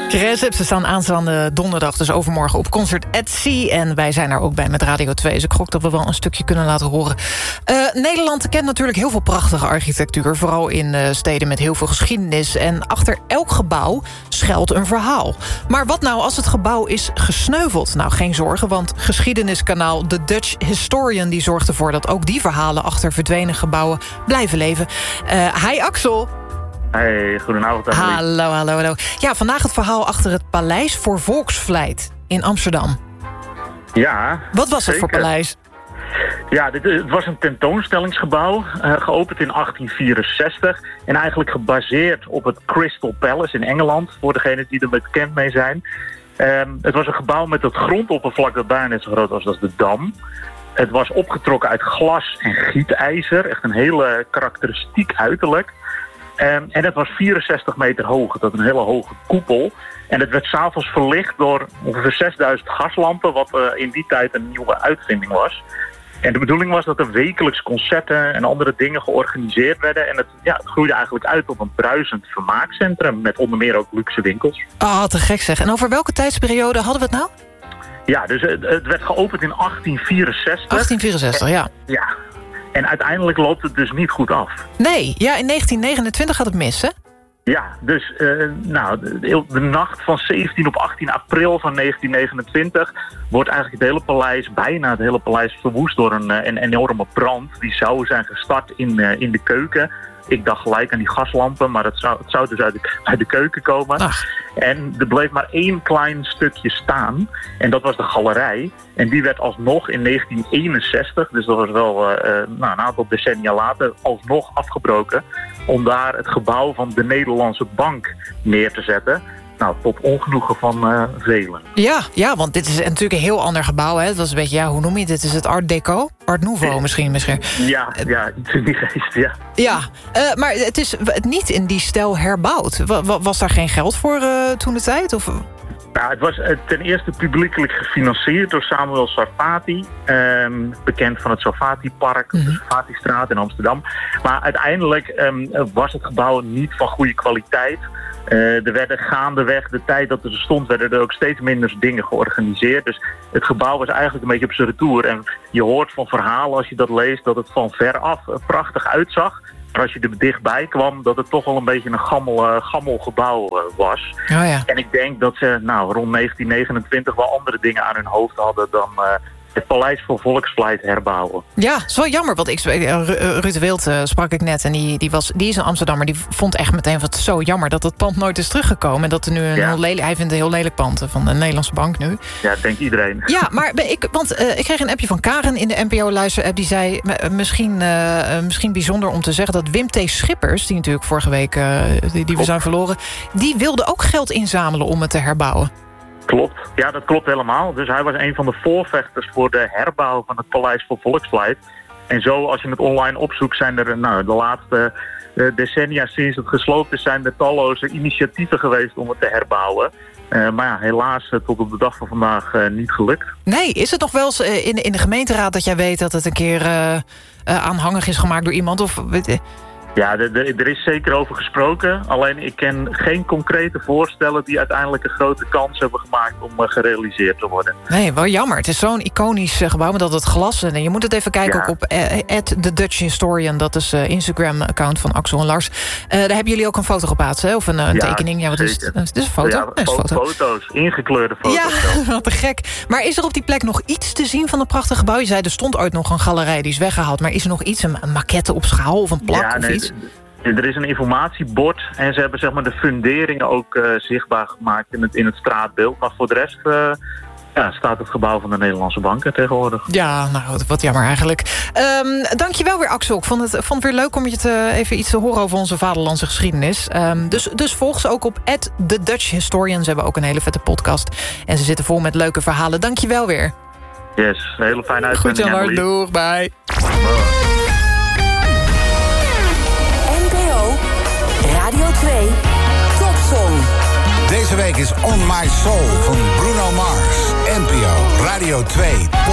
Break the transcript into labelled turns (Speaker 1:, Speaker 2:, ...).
Speaker 1: Cresip, ze staan aanstaande donderdag, dus overmorgen op Concert at Sea. En wij zijn daar ook bij met Radio 2. Dus ik gok dat we wel een stukje kunnen laten horen. Nederland kent natuurlijk heel veel prachtige architectuur. Vooral in steden met heel veel geschiedenis. En achter elk gebouw schuilt een verhaal. Maar wat nou als het gebouw is gesneuveld? Nou, geen zorgen, want geschiedeniskanaal The Dutch Historian die zorgt ervoor dat ook die verhalen achter verdwenen gebouwen blijven leven. Hi Axel.
Speaker 2: Hey, goedenavond. Emily.
Speaker 1: Hallo. Ja, vandaag het verhaal achter het Paleis voor Volksvlijt in Amsterdam.
Speaker 2: Ja,
Speaker 1: wat was het voor paleis?
Speaker 2: Ja, het was een tentoonstellingsgebouw, geopend in 1864... en eigenlijk gebaseerd op het Crystal Palace in Engeland... voor degenen die er bekend mee zijn. Het was een gebouw met het grondoppervlak dat bijna net zo groot was als de Dam. Het was opgetrokken uit glas en gietijzer, echt een hele karakteristiek uiterlijk... En het was 64 meter hoog, dat een hele hoge koepel. En het werd 's avonds verlicht door ongeveer 6000 gaslampen... wat in die tijd een nieuwe uitvinding was. En de bedoeling was dat er wekelijks concerten en andere dingen georganiseerd werden. En het groeide eigenlijk uit tot een bruisend vermaakcentrum... met onder meer ook luxe winkels.
Speaker 1: Oh, te gek zeg. En over welke tijdsperiode hadden we het nou?
Speaker 2: Ja, dus het werd geopend in 1864.
Speaker 1: 1864, ja.
Speaker 2: Ja. En uiteindelijk loopt het dus niet goed af.
Speaker 1: Nee, ja, in 1929 gaat het mis, hè?
Speaker 2: Ja, dus de nacht van 17 op 18 april van 1929... wordt eigenlijk bijna het hele paleis verwoest door een enorme brand. Die zou zijn gestart in de keuken. Ik dacht gelijk aan die gaslampen, maar het zou dus uit de keuken komen. Ach. En er bleef maar één klein stukje staan. En dat was de galerij. En die werd alsnog in 1961, dus dat was wel een aantal decennia later, alsnog afgebroken. Om daar het gebouw van de Nederlandse Bank neer te zetten. Nou, tot ongenoegen van velen.
Speaker 1: Ja, want dit is natuurlijk een heel ander gebouw. Hè? Dat was een beetje, hoe noem je dit? Is het Art Deco? Art Nouveau misschien.
Speaker 2: Ja, iets in die geest, ja.
Speaker 1: Ja, maar het is niet in die stijl herbouwd. Was daar geen geld voor toen de tijd? Of...
Speaker 2: Nou, het was ten eerste publiekelijk gefinancierd door Samuel Sarfati. Bekend van het Sarfati-park, de Sarfati-straat in Amsterdam. Maar uiteindelijk was het gebouw niet van goede kwaliteit. Er werden gaandeweg, de tijd dat het er stond, werden er ook steeds minder dingen georganiseerd. Dus het gebouw was eigenlijk een beetje op zijn retour. En je hoort van verhalen als je dat leest dat het van ver af prachtig uitzag. Maar als je er dichtbij kwam, dat het toch wel een beetje een gammel gebouw was.
Speaker 1: Oh ja.
Speaker 2: En ik denk dat ze rond 1929 wel andere dingen aan hun hoofd hadden dan het Paleis voor Volksvlijt herbouwen.
Speaker 1: Ja, het is wel jammer, want Ruud de Wild sprak ik net... en die is een Amsterdammer, die vond echt meteen wat zo jammer... dat het pand nooit is teruggekomen. En dat er nu hij vindt een heel lelijk pand van de Nederlandse Bank nu.
Speaker 2: Ja, dat denkt iedereen.
Speaker 1: Ja, maar ik kreeg een appje van Karen in de NPO-luisterapp... die zei, misschien bijzonder om te zeggen... dat Wim T. Schippers, die natuurlijk vorige week die we zijn verloren... die wilde ook geld inzamelen om het te herbouwen.
Speaker 2: Klopt. Ja, dat klopt helemaal. Dus hij was een van de voorvechters voor de herbouw van het Paleis voor Volksvlijt. En zo, als je het online opzoekt, zijn er de laatste decennia sinds het gesloopt is, zijn er talloze initiatieven geweest om het te herbouwen. Maar ja, helaas tot op de dag van vandaag niet gelukt. Nee, is het nog wel eens in de gemeenteraad dat jij weet dat het een keer aanhangig is gemaakt door iemand? Of Ja, er is zeker over gesproken. Alleen ik ken geen concrete voorstellen die uiteindelijk een grote kans hebben gemaakt om gerealiseerd te worden. Nee, wel jammer. Het is zo'n iconisch gebouw met dat het glas. En je moet het even kijken ook op The Dutch Historian. Dat is Instagram-account van Axel en Lars. Daar hebben jullie ook een foto geplaatst, hè? Of een tekening. Ja, wat is het? Het is een foto. Ja, foto's. Ingekleurde foto's. Ja, wat te gek. Maar is er op die plek nog iets te zien van een prachtig gebouw? Je zei, er stond ooit nog een galerij, die is weggehaald. Maar is er nog iets, een maquette op schaal of een plak of iets? Er is een informatiebord en ze hebben zeg maar de funderingen ook zichtbaar gemaakt in het straatbeeld. Maar voor de rest staat het gebouw van de Nederlandse Bank er tegenwoordig. Ja, nou, wat jammer eigenlijk. Dankjewel weer, Axel. Ik vond het weer leuk om je even iets te horen over onze vaderlandse geschiedenis. Dus volg ze ook op The Dutch Historian. Ze hebben ook een hele vette podcast. En ze zitten vol met leuke verhalen. Dankjewel weer. Yes, een hele fijne uitzending. Goed, Jan, doeg, bye.
Speaker 3: Radio 2, Topsong.
Speaker 4: Deze week is On My Soul van Bruno Mars. NPO Radio 2.